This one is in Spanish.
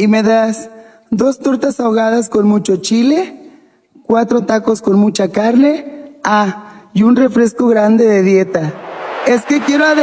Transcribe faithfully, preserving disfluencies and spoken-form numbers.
Y me das dos tortas ahogadas con mucho chile, cuatro tacos con mucha carne, ah, y un refresco grande de dieta. Es que quiero